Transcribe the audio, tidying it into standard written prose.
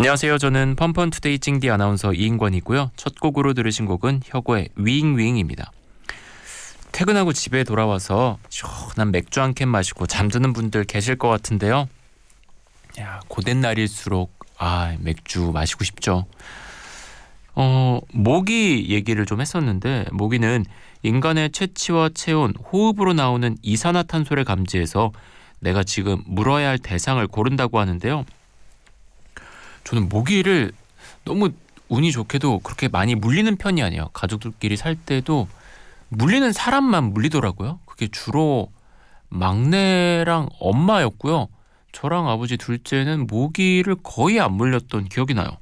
안녕하세요. 저는 펀펀투데이 찡디 아나운서 이인권이고요. 첫 곡으로 들으신 곡은 혁오의 윙윙입니다. 퇴근하고 집에 돌아와서 시원한 맥주 한 캔 마시고 잠드는 분들 계실 것 같은데요. 고된 날일수록 맥주 마시고 싶죠. 모기 얘기를 좀 했었는데, 모기는 인간의 채취와 체온, 호흡으로 나오는 이산화탄소를 감지해서 내가 지금 물어야 할 대상을 고른다고 하는데요. 저는 모기를 너무 운이 좋게도 그렇게 많이 물리는 편이 아니에요. 가족들끼리 살 때도 물리는 사람만 물리더라고요. 그게 주로 막내랑 엄마였고요. 저랑 아버지 둘째는 모기를 거의 안 물렸던 기억이 나요.